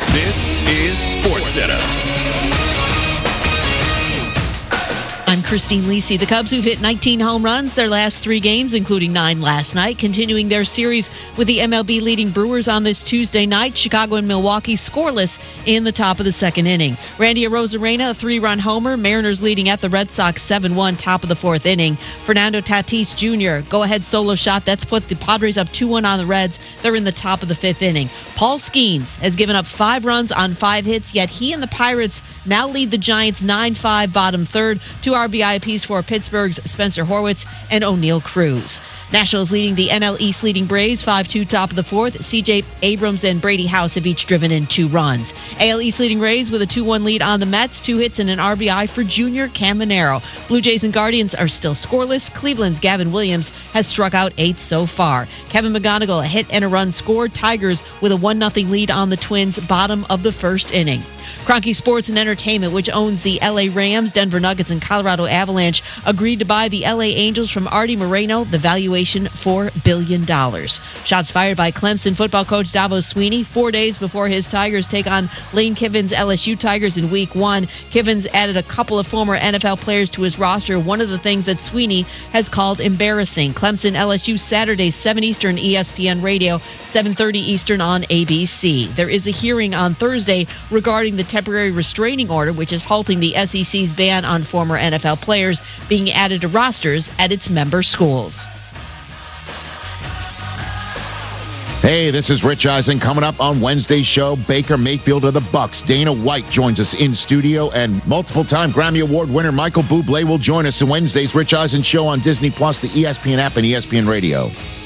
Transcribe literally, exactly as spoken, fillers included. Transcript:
This is SportsCenter. I'm Christine Lisi. The Cubs, who've hit nineteen home runs their last three games, including nine last night, continuing their series with the M L B leading Brewers on this Tuesday night. Chicago and Milwaukee scoreless in the top of the second inning. Randy Arozarena, a three-run homer. Mariners leading at the Red Sox seven one, top of the fourth inning. Fernando Tatis Junior, go-ahead solo shot. That's put the Padres up two one on the Reds. They're in the top of the fifth inning. Paul Skeens has given up five runs on five hits, yet he and the Pirates now lead the Giants nine five, bottom third. Two R B I apiece for Pittsburgh's Spencer Horwitz and O'Neill Cruz. Nationals leading the N L East leading Braves five two, top of the fourth. C J Abrams and Brady House have each driven in two runs. A L East leading Rays with a two one lead on the Mets, two hits and an R B I for Junior Caminero. Blue Jays and Guardians are still scoreless. Cleveland's Gavin Williams has struck out eight so far. Kevin McGonigal, a hit and a run scored. Tigers with a one nothing lead on the Twins, bottom of the first inning. Kroenke Sports and Entertainment, which owns the L A Rams, Denver Nuggets, and Colorado Avalanche, agreed to buy the L A Angels from Artie Moreno, the valuation four billion dollars. Shots fired by Clemson football coach Dabo Swinney four days before his Tigers take on Lane Kiffin's L S U Tigers in week one. Kiffin's added a couple of former N F L players to his roster, one of the things that Swinney has called embarrassing. Clemson L S U Saturday, seven Eastern, E S P N Radio, seven thirty Eastern on A B C. There is a hearing on Thursday regarding the temporary restraining order, which is halting the S E C's ban on former N F L players being added to rosters at its member schools. Hey, this is Rich Eisen. Coming up on Wednesday's show, Baker Mayfield of the Bucks. Dana White joins us in studio, and multiple-time Grammy Award winner Michael Bublé will join us in Wednesday's Rich Eisen show on Disney Plus, the E S P N app, and E S P N Radio.